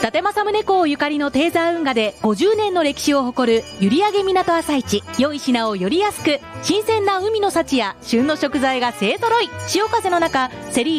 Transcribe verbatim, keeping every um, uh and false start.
立政宗公ゆかりの低山運河でごじゅうねんの歴史を誇る閖上港朝市。良い品をより安く、新鮮な海の幸や旬の食材が勢揃い。潮風の中、セリ